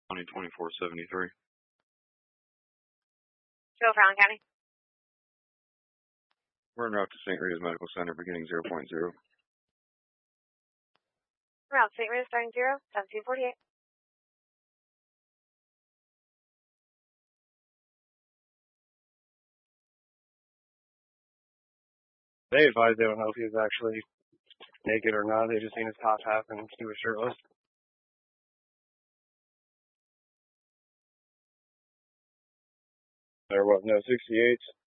2024-73. Go Fallon County. We're en route to St. Rita's Medical Center beginning 0.0. Route St. Rita starting 0, 1748. They advised they don't know if he was actually naked or not. They just seen his top half and he was shirtless. There was no 68.